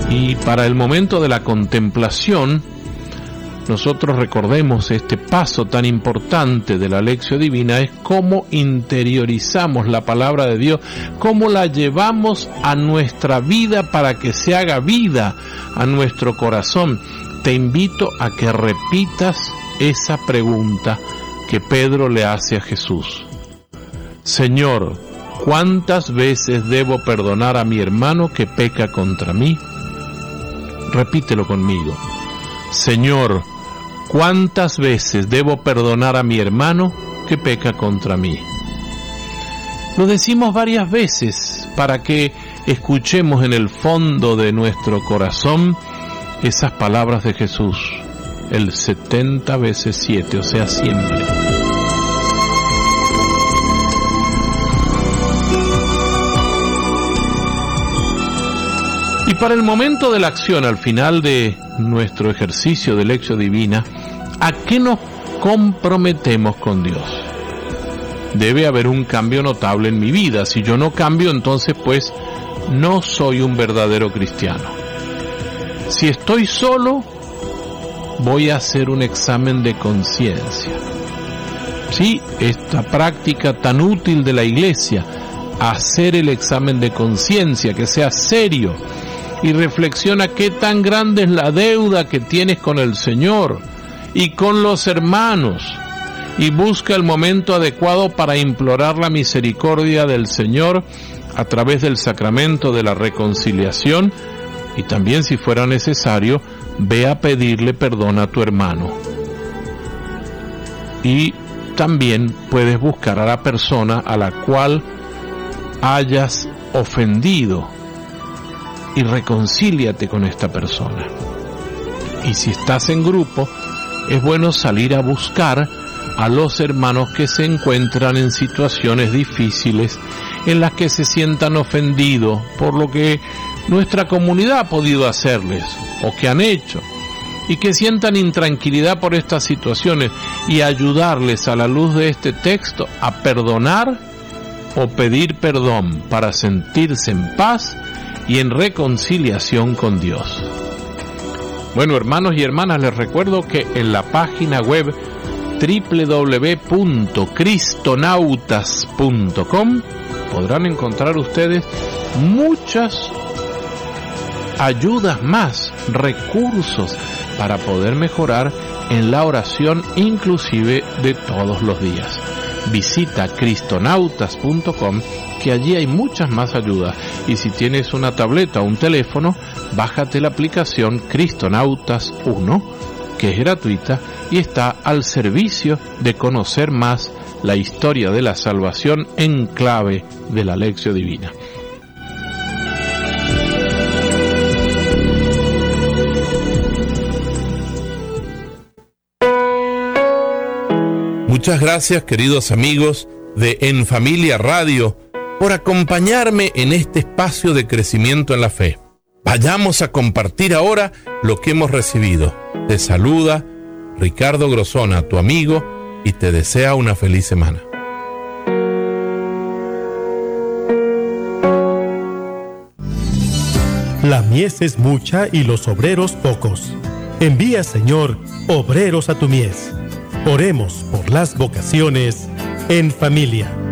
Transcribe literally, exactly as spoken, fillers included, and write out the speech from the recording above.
Y para el momento de la contemplación, nosotros recordemos este paso tan importante de la Lección Divina, es cómo interiorizamos la palabra de Dios, cómo la llevamos a nuestra vida para que se haga vida a nuestro corazón. Te invito a que repitas esa pregunta que Pedro le hace a Jesús. Señor, ¿cuántas veces debo perdonar a mi hermano que peca contra mí? Repítelo conmigo. Señor, ¿cuántas veces debo perdonar a mi hermano que peca contra mí? Lo decimos varias veces para que escuchemos en el fondo de nuestro corazón esas palabras de Jesús, el setenta veces siete, o sea, siempre. Y para el momento de la acción, al final de nuestro ejercicio de Lección Divina, ¿a qué nos comprometemos con Dios? Debe haber un cambio notable en mi vida. Si yo no cambio, entonces pues no soy un verdadero cristiano. Si estoy solo, voy a hacer un examen de conciencia. Sí, esta práctica tan útil de la Iglesia, hacer el examen de conciencia, que sea serio, y reflexiona qué tan grande es la deuda que tienes con el Señor y con los hermanos, y busca el momento adecuado para implorar la misericordia del Señor a través del sacramento de la reconciliación, y también, si fuera necesario, ve a pedirle perdón a tu hermano. Y también puedes buscar a la persona a la cual hayas ofendido y reconcíliate con esta persona. Y si estás en grupo, es bueno salir a buscar a los hermanos que se encuentran en situaciones difíciles, en las que se sientan ofendidos por lo que nuestra comunidad ha podido hacerles o que han hecho, y que sientan intranquilidad por estas situaciones, y ayudarles a la luz de este texto a perdonar o pedir perdón para sentirse en paz y en reconciliación con Dios. Bueno, hermanos y hermanas, les recuerdo que en la página web doble u doble u doble u punto cristonautas punto com podrán encontrar ustedes muchas ayudas más, recursos para poder mejorar en la oración, inclusive de todos los días. Visita cristonautas punto com, que allí hay muchas más ayudas, y si tienes una tableta o un teléfono, bájate la aplicación Cristonautas uno, que es gratuita y está al servicio de conocer más la historia de la salvación en clave de la Lección Divina. Muchas gracias, queridos amigos de En Familia Radio, por acompañarme en este espacio de crecimiento en la fe. Vayamos a compartir ahora lo que hemos recibido. Te saluda Ricardo Grosona, tu amigo, y te desea una feliz semana. La mies es mucha y los obreros pocos. Envía, Señor, obreros a tu mies. Oremos por las vocaciones en familia.